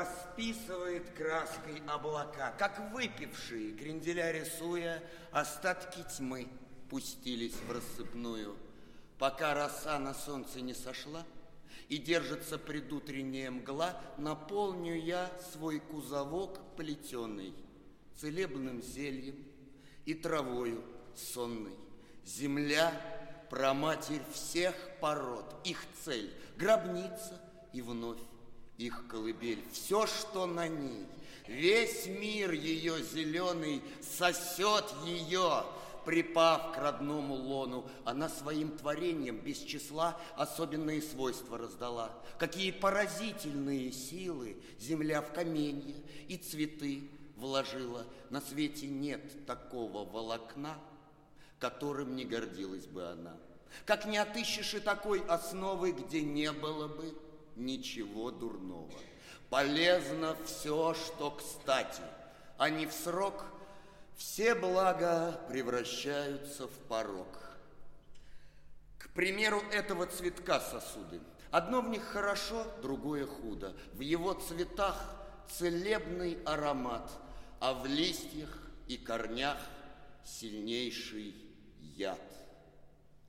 расписывает краской облака, как выпившие, кренделя рисуя, остатки тьмы пустились в рассыпную. Пока роса на солнце не сошла и держится предутренняя мгла, наполню я свой кузовок плетеный целебным зельем и травою сонной. Земля — праматерь всех пород, их цель — гробница и вновь их колыбель. Все, что на ней, весь мир ее зеленый сосет ее, припав к родному лону. Она своим творением без числа особенные свойства раздала. Какие поразительные силы земля в каменья и цветы вложила. На свете нет такого волокна, которым не гордилась бы она. Как не отыщешь и такой основы, где не было бы ничего дурного. Полезно все, что кстати, а не в срок. Все блага превращаются в порок. К примеру этого цветка сосуды. Одно в них хорошо, другое худо. В его цветах целебный аромат, а в листьях и корнях сильнейший яд.